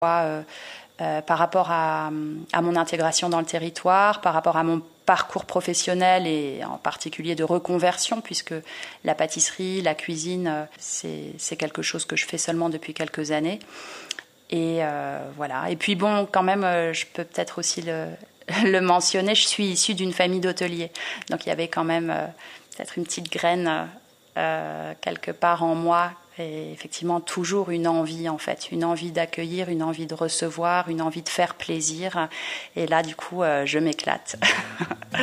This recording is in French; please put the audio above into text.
Par rapport à mon intégration dans le territoire, par rapport à mon parcours professionnel et en particulier de reconversion, puisque la pâtisserie, la cuisine, c'est quelque chose que je fais seulement depuis quelques années. Et voilà. Et puis bon, quand même, je peux peut-être aussi le mentionner, je suis issue d'une famille d'hôteliers. Donc il y avait quand même peut-être une petite graine quelque part en moi. Et effectivement, toujours une envie, en fait. Une envie d'accueillir, une envie de recevoir, une envie de faire plaisir. Et là, du coup, je m'éclate.